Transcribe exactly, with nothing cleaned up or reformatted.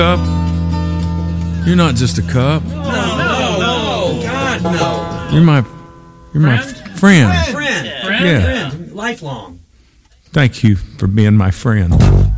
Cup. You're not just a cup. No, no, no. God, no. You're my, you're my friend. Friend. Friend. Yeah. Friend. Lifelong. Thank you for being my friend.